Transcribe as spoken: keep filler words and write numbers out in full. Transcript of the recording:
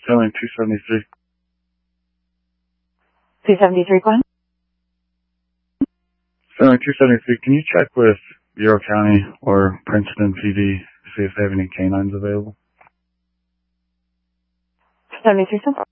Sterling two seventy-three. two seventy-three, go ahead. Sterling two seventy-three, can you check with Bureau County or Princeton P D to see if they have any canines available? seventy-three cents.